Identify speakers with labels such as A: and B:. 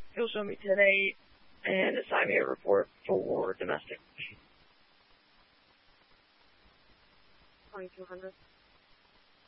A: He'll show me 10-8 and assign me a report for domestic.
B: 2200.